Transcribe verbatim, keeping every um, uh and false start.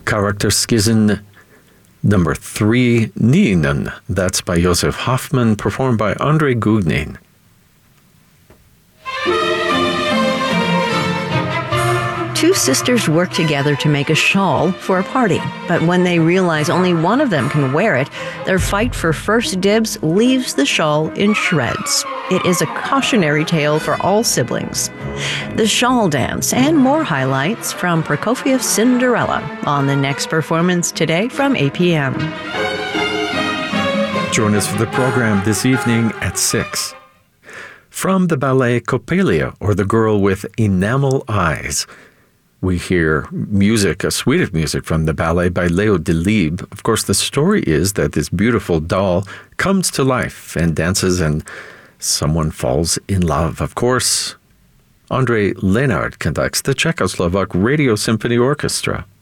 Charakterskissen number three, Nienen. That's by Josef Hoffmann, performed by André Gugnin. Two sisters work together to make a shawl for a party, but when they realize only one of them can wear it, their fight for first dibs leaves the shawl in shreds. It is a cautionary tale for all siblings. The Shawl Dance and more highlights from Prokofiev's Cinderella on the next performance today from eight p.m. Join us for the program this evening at six. From the ballet Coppelia, or The Girl with Enamel Eyes, we hear music, a suite of music from the ballet by Leo Delibes. Of course, the story is that this beautiful doll comes to life and dances, and someone falls in love. Of course, André Lenard conducts the Czechoslovak Radio Symphony Orchestra.